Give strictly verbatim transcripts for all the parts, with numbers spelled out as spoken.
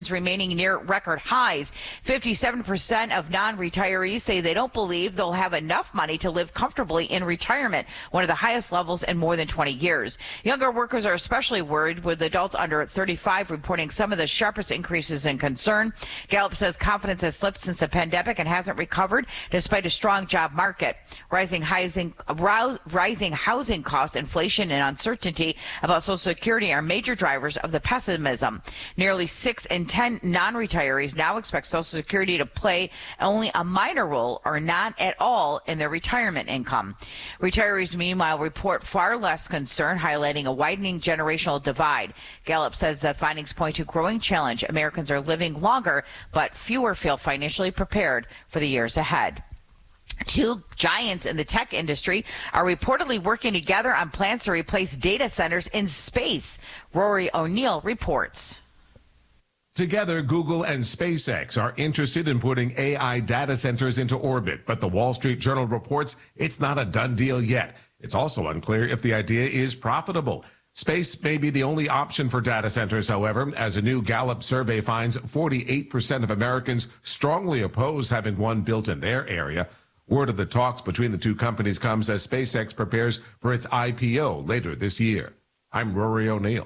remaining near record highs. fifty-seven percent of non-retirees say they don't believe they'll have enough money to live comfortably in retirement, one of the highest levels in more than twenty years. Younger workers are especially worried, with adults under thirty-five reporting some of the sharpest increases in concern. Gallup says confidence has slipped since the pandemic and hasn't recovered despite a strong job market. Rising housing, rising housing costs, inflation, and uncertainty about Social Security are major drivers of the pessimism. Nearly six in ten non-retirees now expect Social Security to play only a minor role or not at all in their retirement income. Retirees, meanwhile, report far less concern, highlighting a widening generational divide. Gallup says the findings point to growing challenge. Americans are living longer, but fewer feel financially prepared for the years ahead. Two giants in the tech industry are reportedly working together on plans to replace data centers in space. Rory O'Neill reports. Together, Google and SpaceX are interested in putting A I data centers into orbit, but the Wall Street Journal reports it's not a done deal yet. It's also unclear if the idea is profitable. Space may be the only option for data centers, however, as a new Gallup survey finds forty-eight percent of Americans strongly oppose having one built in their area. Word of the talks between the two companies comes as SpaceX prepares for its I P O later this year. I'm Rory O'Neill.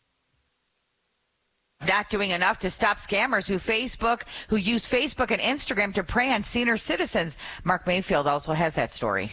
Not doing enough to stop scammers who Facebook who use Facebook and Instagram to prey on senior citizens. Mark Mayfield also has that story.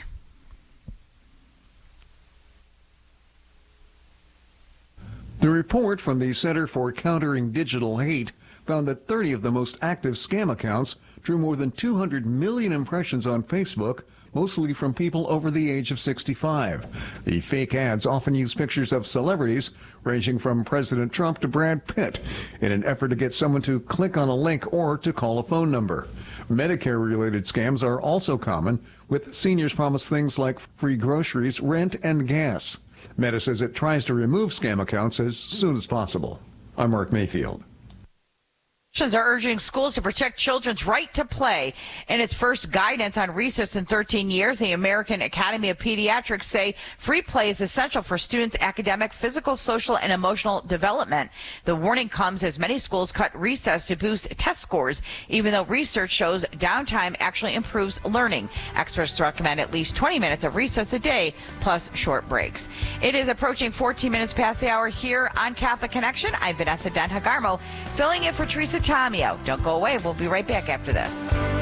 The report from the Center for Countering Digital Hate found that thirty of the most active scam accounts drew more than two hundred million impressions on Facebook, mostly from people over the age of sixty-five. The fake ads often use pictures of celebrities, ranging from President Trump to Brad Pitt, in an effort to get someone to click on a link or to call a phone number. Medicare-related scams are also common, with seniors promised things like free groceries, rent, and gas. Meta says it tries to remove scam accounts as soon as possible. I'm Mark Mayfield. Are urging schools to protect children's right to play. In its first guidance on recess in thirteen years, the American Academy of Pediatrics say free play is essential for students' academic, physical, social, and emotional development. The warning comes as many schools cut recess to boost test scores, even though research shows downtime actually improves learning. Experts recommend at least twenty minutes of recess a day, plus short breaks. It is approaching fourteen minutes past the hour here on Catholic Connection. I'm Vanessa Den Hagarmo, filling in for Teresa Tomeo. Don't go away. We'll be right back after this.